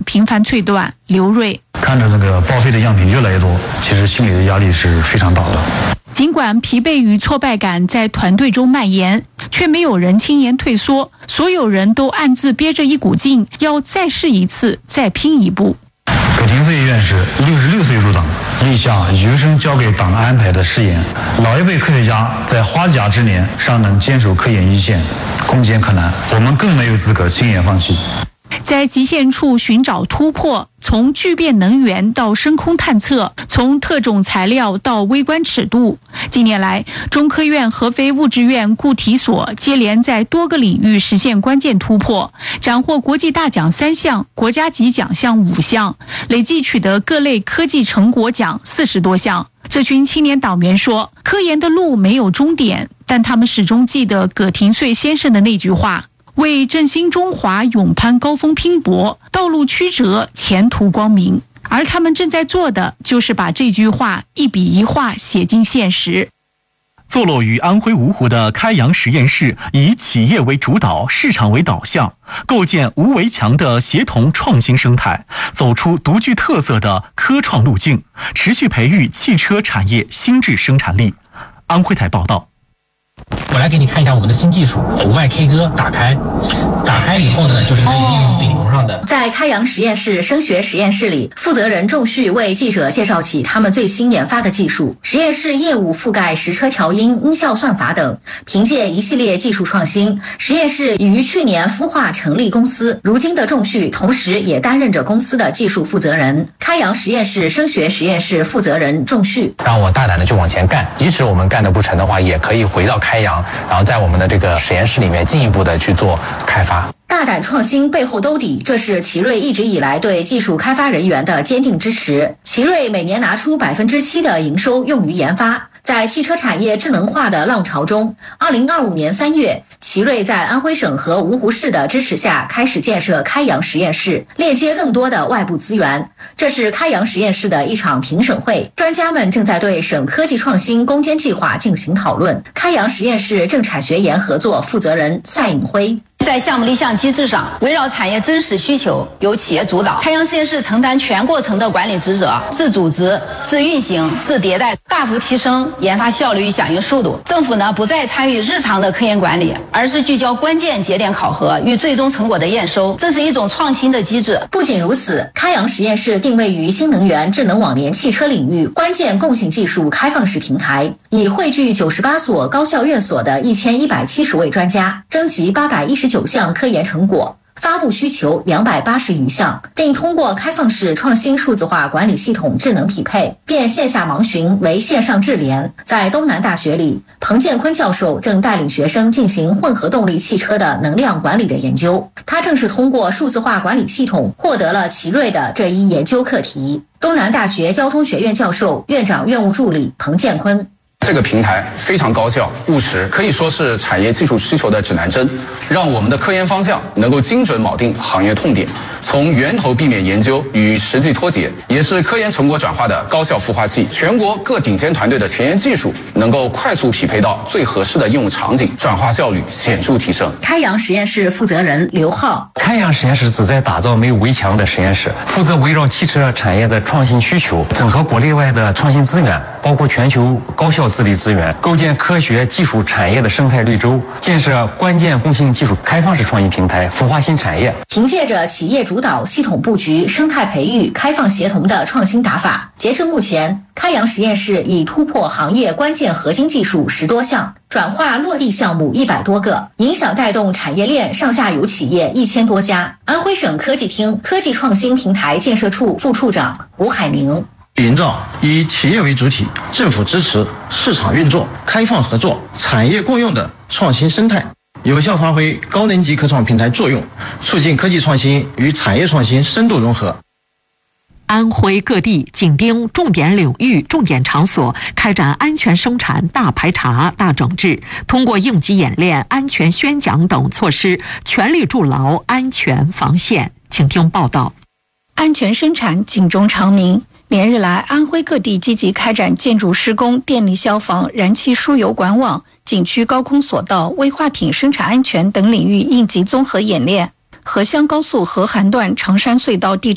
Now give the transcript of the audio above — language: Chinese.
频繁脆断。刘瑞看着这个报废的样品越来越多，其实心里的压力是非常大的。 尽管疲惫与挫败感在团队中蔓延，却没有人轻言退缩，所有人都暗自憋着一股劲，要再试一次，再拼一步。 葛廷飞院士66岁入党，立下余生交给党安排的誓言。老一辈科学家在花甲之年尚能坚守科研一线，攻坚克难，我们更没有资格轻言放弃。 在极限处寻找突破，从聚变能源到深空探测，从特种材料到微观尺度。近年来，中科院合肥物质院固体所接连在多个领域实现关键突破，斩获国际大奖3项，国家级奖项5项，累计取得各类科技成果奖40多项。这群青年党员说，科研的路没有终点，但他们始终记得葛廷穗先生的那句话：为振兴中华勇攀高峰拼搏，道路曲折，前途光明。而他们正在做的，就是把这句话一笔一画写进现实。 坐落于安徽芜湖的开阳实验室，以企业为主导，市场为导向，构建无围墙的协同创新生态，走出独具特色的科创路径，持续培育汽车产业新质生产力。安徽台报道。 我来给你看一下我们的新技术，红外 K 歌打开以后呢，就是可以利用顶棚上的。 在开阳实验室声学实验室里，负责人仲旭为记者介绍起他们最新研发的技术。实验室业务覆盖实车调音、音效算法等。凭借一系列技术创新，实验室已于去年孵化成立公司。如今的仲旭同时也担任着公司的技术负责人。开阳实验室声学实验室负责人仲旭： 让我大胆的去往前干，即使我们干得不成的话，也可以回到开阳，然后在我们的这个实验室里面进一步的去做开发。 大胆创新背后兜底，这是奇瑞一直以来对技术开发人员的坚定支持。奇瑞每年拿出7%的营收用于研发。在汽车产业智能化的浪潮中，2025年3月，奇瑞在安徽省和芜湖市的支持下开始建设开阳实验室，链接更多的外部资源。这是开阳实验室的一场评审会，专家们正在对省科技创新攻坚计划进行讨论。开阳实验室政产学研合作负责人赛颖辉： 在项目立项机制上，围绕产业真实需求，由企业主导，开阳实验室承担全过程的管理职责，自组织、自运行、自迭代，大幅提升研发效率与响应速度。政府呢，不再参与日常的科研管理，而是聚焦关键节点考核与最终成果的验收，这是一种创新的机制。 不仅如此，开阳实验室定位于新能源、智能网联汽车领域关键共性技术开放式平台，以汇聚98所高校院所的1170位专家，征集819项科研成果，发布需求280余项，并通过开放式创新数字化管理系统智能匹配，变线下盲询为线上智联。在东南大学里，彭建坤教授正带领学生进行混合动力汽车的能量管理的研究。他正是通过数字化管理系统获得了奇瑞的这一研究课题。东南大学交通学院教授、院长院务助理彭建坤： 这个平台非常高效、务实，可以说是产业技术需求的指南针，让我们的科研方向能够精准铆定行业痛点，从源头避免研究与实际脱节，也是科研成果转化的高效孵化器。全国各顶尖团队的前沿技术能够快速匹配到最合适的应用场景，转化效率显著提升。 开阳实验室负责人刘浩： 开阳实验室旨在打造没有围墙的实验室，负责围绕汽车产业的创新需求，整合国内外的创新资源，包括全球高校智力资源，构建科学技术产业的生态绿洲，建设关键共性技术开放式创新平台，孵化新产业。 凭借着企业主导、系统布局、生态培育、开放协同的创新打法，截至目前，开阳实验室已突破行业关键核心技术10多项，转化落地项目100多个，影响带动产业链上下游企业1000多家。安徽省科技厅科技创新平台建设处副处长胡海明： 营造以企业为主体、政府支持、市场运作、开放合作、产业共用的创新生态，有效发挥高能级科创平台作用，促进科技创新与产业创新深度融合。 安徽各地紧盯重点领域、重点场所，开展安全生产大排查、大整治，通过应急演练、安全宣讲等措施，全力筑牢安全防线。请听报道。 安全生产警钟长鸣。连日来，安徽各地积极开展建筑施工、电力消防、燃气输油管网、景区高空索道、危化品生产安全等领域应急综合演练。合襄高速合涵段长山隧道地